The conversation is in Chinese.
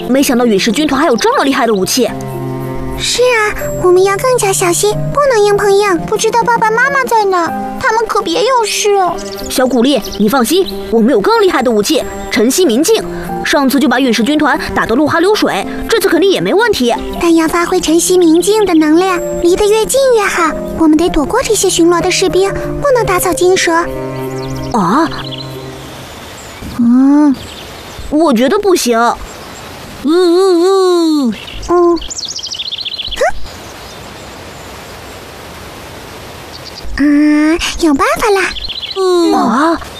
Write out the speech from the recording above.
没想到陨石军团还有这么厉害的武器。 是啊，我们要更加小心，不能硬碰硬。不知道爸爸妈妈在哪，他们可别有事。 小古丽，你放心，我们有更厉害的武器——晨曦明镜。上次就把陨石军团打得落花流水，这次肯定也没问题。 但要发挥晨曦明镜的能量，离得越近越好。我们得躲过这些巡逻的士兵，不能打草惊蛇。 啊？我觉得不行。 有办法啦！